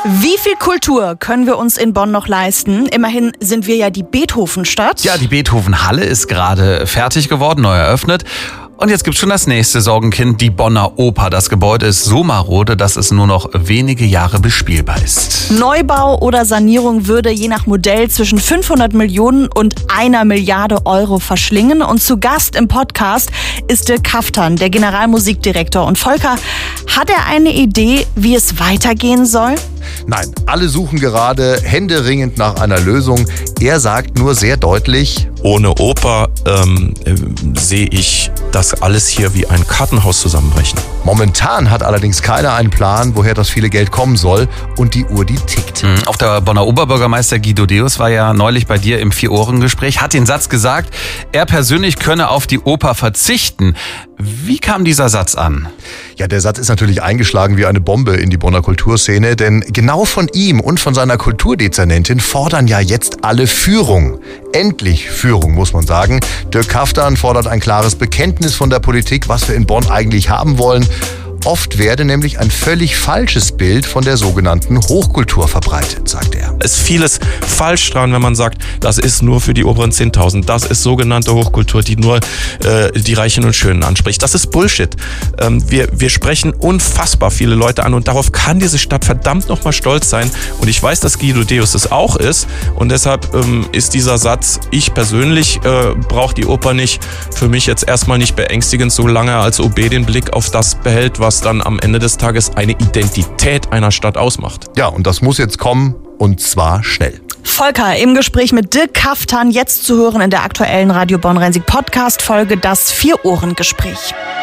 Wie viel Kultur können wir uns in Bonn noch leisten? Immerhin sind wir ja die Beethoven-Stadt. Ja, die Beethoven-Halle ist gerade fertig geworden, neu eröffnet. Und jetzt gibt's schon das nächste Sorgenkind, die Bonner Oper. Das Gebäude ist so marode, dass es nur noch wenige Jahre bespielbar ist. Neubau oder Sanierung würde je nach Modell zwischen 500 Millionen und 1 Milliarde Euro verschlingen. Und zu Gast im Podcast ist Dirk Kaftan, der Generalmusikdirektor. Und Volker, hat er eine Idee, wie es weitergehen soll? Nein, alle suchen gerade händeringend nach einer Lösung. Er sagt nur sehr deutlich: Ohne Oper sehe ich das alles hier wie ein Kartenhaus zusammenbrechen. Momentan hat allerdings keiner einen Plan, woher das viele Geld kommen soll. Und die Uhr, die tickt. Auch der Bonner Oberbürgermeister Guido Deus war ja neulich bei dir im Vier-Ohren-Gespräch, hat den Satz gesagt, er persönlich könne auf die Oper verzichten. Wie kam dieser Satz an? Ja, der Satz ist natürlich eingeschlagen wie eine Bombe in die Bonner Kulturszene, denn genau von ihm und von seiner Kulturdezernentin fordern ja jetzt alle Führung. Endlich Führung, muss man sagen. Dirk Kaftan fordert ein klares Bekenntnis von der Politik, was wir in Bonn eigentlich haben wollen. Oft werde nämlich ein völlig falsches Bild von der sogenannten Hochkultur verbreitet, sagt er. Es ist vieles falsch dran, wenn man sagt, das ist nur für die oberen 10.000. Das ist sogenannte Hochkultur, die nur die Reichen und Schönen anspricht. Das ist Bullshit. Wir sprechen unfassbar viele Leute an und darauf kann diese Stadt verdammt nochmal stolz sein. Und ich weiß, dass Guido Deus es auch ist. Und deshalb ist dieser Satz, ich persönlich brauche die Oper nicht, für mich jetzt erstmal nicht beängstigend, solange er als OB den Blick auf das behält, was dann am Ende des Tages eine Identität einer Stadt ausmacht. Ja, und das muss jetzt kommen, und zwar schnell. Volker, im Gespräch mit Dirk Kaftan, jetzt zu hören in der aktuellen Radio Bonn-Rhein-Sieg-Podcast-Folge, das Vier-Ohren-Gespräch.